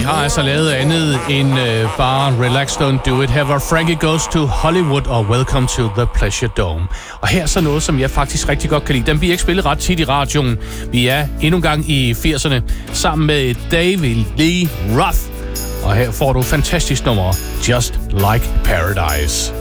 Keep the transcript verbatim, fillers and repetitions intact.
de har altså lavet andet end uh, bare Relax, Don't Do It. Her var Frankie Goes to Hollywood og Welcome to the Pleasure Dome. Og her er så noget, som jeg faktisk rigtig godt kan lide. Den bliver ikke spillet ret tit i radioen. Vi er endnu en gang i firserne sammen med David Lee Roth. Og her får du fantastisk nummer, Just Like Paradise.